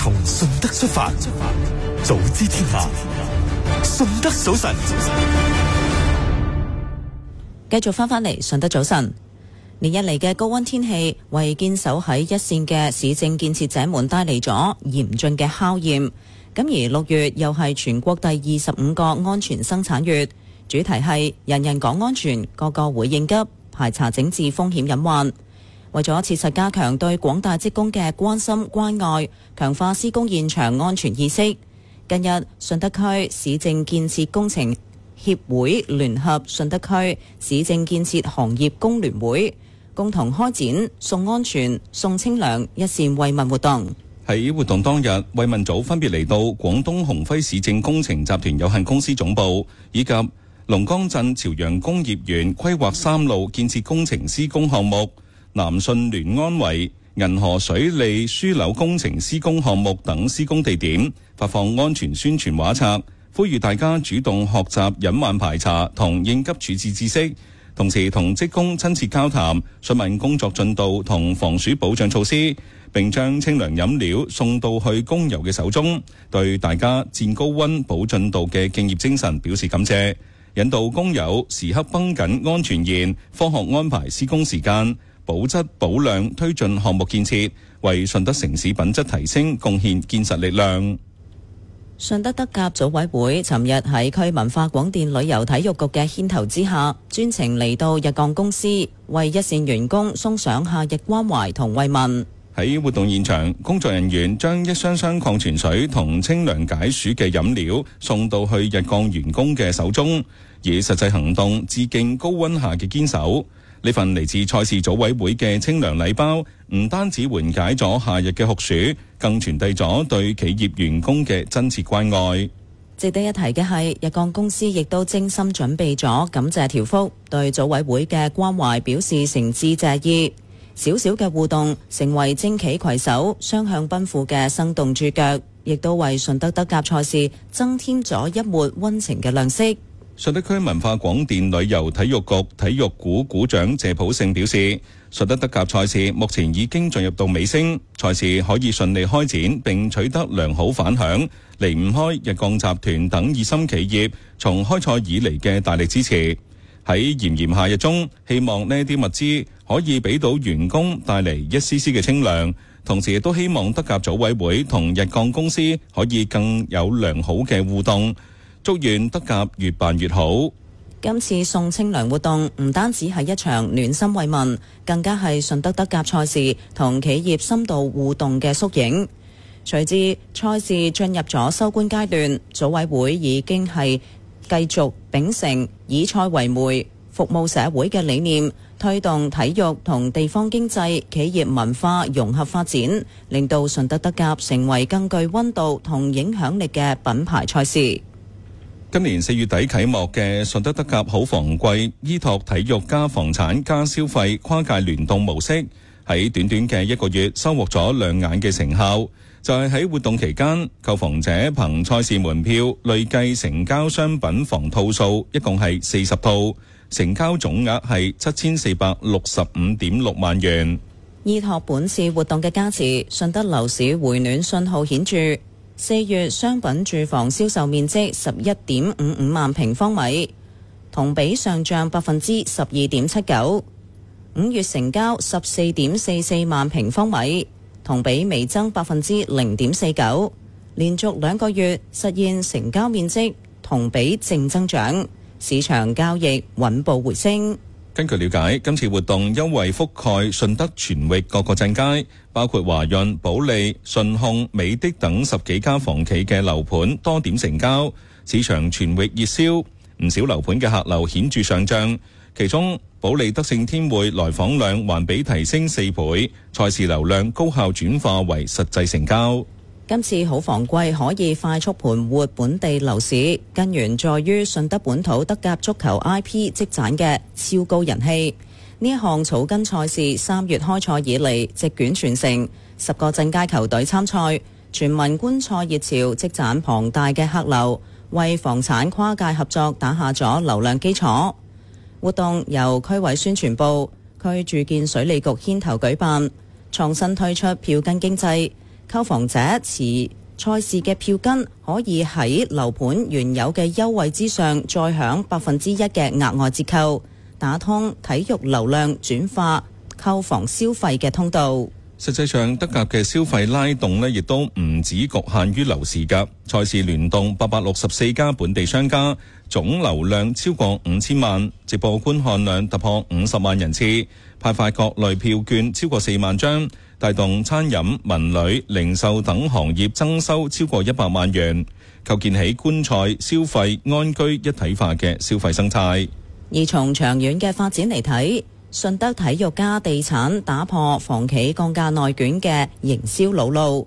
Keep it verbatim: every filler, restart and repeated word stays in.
從順德出發，早知天下，順德早晨。 繼續翻返嚟順德早晨。連日嚟嘅高溫天氣，為堅守喺一線嘅市政建設者們帶嚟咗嚴峻嘅考驗。咁而六月又係全國第二十五個安全生產月，主題係人人講安全，個個會應急，排查整治風險隱患。為咗切實加強對廣大職工嘅關心關愛，強化施工現場安全意識，近日順德區市政建設工程協會聯合順德區市政建設行業工聯會共同開展送安全、送清涼一線慰問活動。 喺活動當日，慰問組分別嚟到廣東鴻輝市政工程集團有限公司總部，以及龍崗鎮朝陽工業園規劃三路建設工程施工項目、南順聯安圍銀河水利樞紐工程施工項目等施工地點，發放安全宣傳畫冊，呼籲大家主動學習隱患排查同應急處置知識，同時同職工親切交談，詢問工作進度同防暑保障措施，並將清涼飲料送到去工友嘅手中，對大家戰高溫保進度嘅敬業精神表示感謝，引導工友時刻繃緊安全弦，科學安排施工時間，保質保量推進項目建設，為順德城市品質提升貢獻堅實力量。 順德德甲組委會尋日喺區文化廣電旅遊體育局嘅牽頭之下，專程嚟到日鋼公司，為一線員工送上夏日關懷同慰問。 喺活動現場，工作人員將一箱箱礦泉水同清涼解暑嘅飲料送到去日鋼員工嘅手中，以實際行動致敬高溫下嘅堅守。呢份嚟自賽事組委會嘅清涼禮包，唔單止緩解咗夏日嘅酷暑，更傳遞咗對企業員工嘅真切關愛。 值得一提嘅係，日鋼公司亦都精心準備咗感謝條幅，對組委會嘅關懷表示誠摯謝意。小小嘅互動成為政企攜手雙向奔赴嘅生動注腳，亦都為順德德甲賽事增添咗一抹溫情嘅亮色。 順德區文化廣電旅遊體育局體育股股長謝普勝表示，順德德甲賽事目前已經進入到尾聲，賽事可以順利開展並取得良好反響，離唔開日鋼集團等熱心企業從開賽以嚟嘅大力支持。喺炎炎夏日中，希望呢啲物資可以俾到員工帶嚟一絲絲嘅清涼，同時亦都希望德甲組委會同日鋼公司可以更有良好嘅互動。祝願德甲越辦越好。 今次送清涼活動唔單止係一場暖心慰問，更加係順德德甲賽事同企業深度互動嘅縮影。隨住賽事進入咗收官階段，組委會已經係繼續秉承以賽為媒、服務社會嘅理念，推動體育同地方經濟、企業文化融合發展，令到順德德甲成為更具溫度同影響力嘅品牌賽事。 今年四月底啟幕嘅順德德甲好房季，依託體育加房產加消費跨界聯動模式，喺短短嘅一個月收穫咗亮眼嘅成效。就係喺活動期間，購房者憑賽事門票累計成交商品房套數一共係四十套，成交總額係七千四百六十五點六萬元。 依託本次活動嘅加持，順德樓市回暖信號顯著。四月商品住房銷售面積十一點五五萬平方米，同比上漲百分之十二點七九。五月成交十四點四四萬平方米，同比微增百分之零點四九，連續兩個月實現成交面積同比正增長，市場交易穩步回升。 根據了解，今次活動優惠覆蓋順德全域各個鎮街，包括華潤、保利、順控、美的等十幾家房企嘅樓盤多點成交，市場全域熱銷，唔少樓盤嘅客流顯著上漲。其中保利德勝天匯來訪量環比提升四倍，賽事流量高效轉化為實際成交。 今次好房季可以快速盤活本地樓市，根源在於順德本土德甲足球 I P 積攢嘅超高人氣。呢一項草根賽事三月開賽以嚟席捲全城，十個鎮街球隊參賽，全民觀賽熱潮積攢龐大嘅客流，為房產跨界合作打下咗流量基礎。活動由區委宣傳部、區住建水利局牽頭舉辦，創新推出票根經濟， 購房者持賽事嘅票根可以喺樓盤原有嘅優惠之上再享百分之一嘅額外折扣，打通體育流量轉化購房消費嘅通道。 實際上，德甲嘅消費拉動呢亦都唔止局限於樓市㗎。賽事聯動八百六十四家本地商家，總流量超過五千萬，直播觀看量突破五十萬人次，派發各類票券超過四萬張，帶動餐飲、文旅、零售等行業增收超過一百萬元，構建起觀賽、消費、安居一體化嘅消費生態。 而從長遠嘅發展嚟睇，順德體育加地產打破房企降價內卷嘅營銷老路。